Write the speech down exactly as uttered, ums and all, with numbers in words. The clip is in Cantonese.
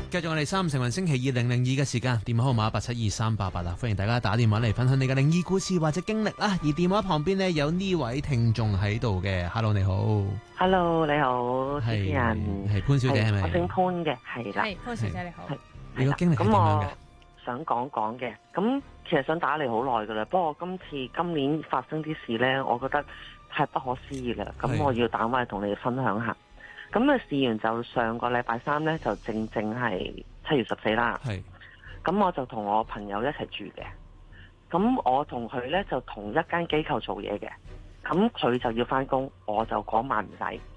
繼續我哋三五成雲星期二零零二嘅時間，電話號碼八七二三八八啊，歡迎大家打電話嚟分享你嘅靈異故事或者經歷啦。而電話旁邊呢，有呢位聽眾喺度嘅 ，Hello 你好 ，Hello 你好，主持人係潘小姐係咪？ 我姓潘嘅，係啦， 係潘小姐你好， 你個經歷係點樣嘅？ 咁我想講講嘅，咁其實想打嚟好耐噶啦，不過今次今年發生啲事呢，我覺得太不可思議啦，咁我要打返嚟同你哋分享下。咁啊，事緣就上個禮拜三咧，就正正係七月十四啦。係，咁我就同我朋友一齊住嘅。咁我同佢咧就同一間機構做嘢嘅。咁佢就要翻工，我就嗰晚唔使。